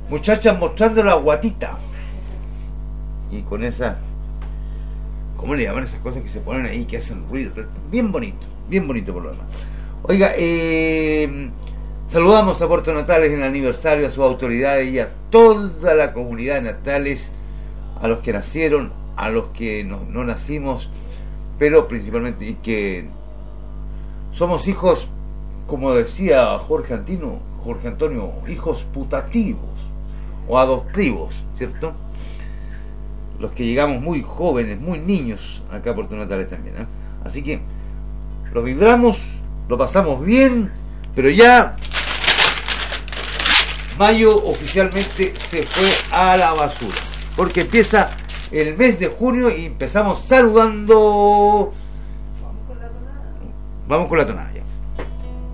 muchachas mostrando la guatita. Y con esa, ¿cómo le llaman esas cosas que se ponen ahí, que hacen ruido? Bien bonito por lo demás. Oiga, saludamos a Puerto Natales en el aniversario, a sus autoridades y a toda la comunidad de Natales, a los que nacieron, a los que no nacimos, pero principalmente y que somos hijos, como decía Jorge Antonio, hijos putativos o adoptivos, ¿cierto? Los que llegamos muy jóvenes, muy niños acá a Puerto Natales también, ¿eh? Así que lo vibramos, lo pasamos bien, pero ya mayo oficialmente se fue a la basura, porque empieza el mes de junio y empezamos saludando. Vamos con la tonada.